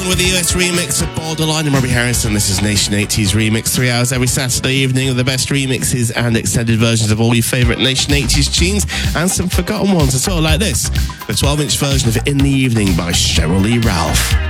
With the US remix of Borderline and Robbie Harrison, this is Nation 80s Remix. 3 hours every Saturday evening of the best remixes and extended versions of all your favourite Nation 80s tunes and some forgotten ones as well, like this, the 12-inch version of In the Evening by Cheryl Lee Ralph.